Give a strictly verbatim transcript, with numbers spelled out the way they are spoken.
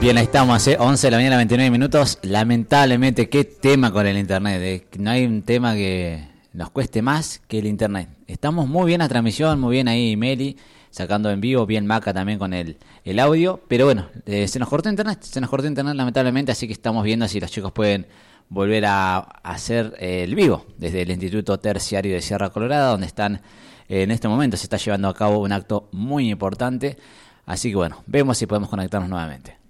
Bien, ahí estamos, ¿eh? once de la mañana, veintinueve minutos. Lamentablemente, qué tema con el internet. ¿eh? No hay un tema que nos cueste más que el internet. Estamos muy bien a transmisión, muy bien ahí, Meli, sacando en vivo, bien Maca también con el, el audio. Pero bueno, eh, se nos cortó internet, se nos cortó internet lamentablemente, así que estamos viendo si los chicos pueden volver a, a hacer eh, el vivo desde el Instituto Terciario de Sierra Colorada, donde están eh, en este momento, se está llevando a cabo un acto muy importante. Así que bueno, vemos si podemos conectarnos nuevamente.